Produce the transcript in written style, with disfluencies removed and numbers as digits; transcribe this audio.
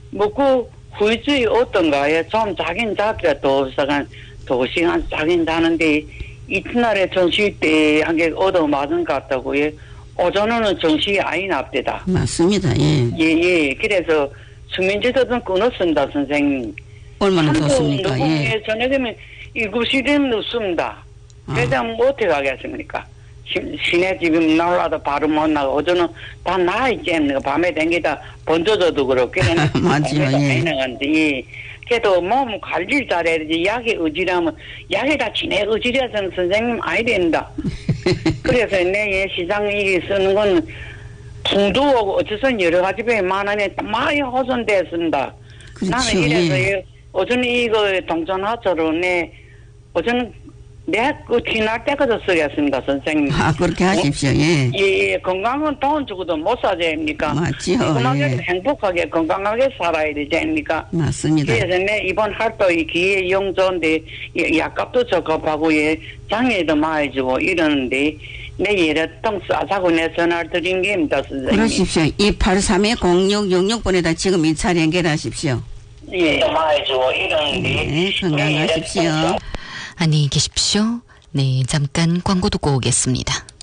먹고 후유증이 어떤가에 좀 자긴 잡자 도시간 자긴 자는데 이튿날에 정시 때 한 개 얻어맞은 것 같다고 예. 오전에는 정식이 아예 납대다. 맞습니다. 예. 예. 그래서 수면제도 끊었습니다, 선생님. 얼마나 좋습니까? 예. 저녁에는 7시는 늦습니다. 그래서 어떻게 하겠습니까? 시내 지금 날라도 바로 못 나고, 오전은 다 나있지 않습니까? 밤에 댕기다 번져져도 그렇고. 맞죠, 예. 예. 그래도 몸 관리를 잘해야지. 약이 의지라면, 약에다 진해 의지라서는 선생님 아니 된다. 그래서 내 시장 이게 쓰는 건 통도 오고 어째서 여러 가지 배에 많으니 많이 호전됐습니다. 그렇죠, 나는 이래서 예. 오전 이거 동전화처로 오전 내 그 티날 때까지 쓰겠습니다, 선생님. 그렇게 하십시오. 예. 예, 건강은 돈 주고도 못 사지 않습니까? 맞지요. 건강하게 예. 행복하게 건강하게 살아야 되지 않습니까? 맞습니다. 그래서 내 이번 활동이 기회 용조인데 약값도 적합하고 장애도 많이 주고 이러는데 내 예를 통 싸자고 내 전화를 드린 게입니다, 선생님. 그러십시오. 283-0666번에다 지금 이차례 연결하십시오. 예, 많이 주고 이러는데. 네, 건강하십시오. 안녕히 계십시오. 네, 잠깐 광고 듣고 오겠습니다.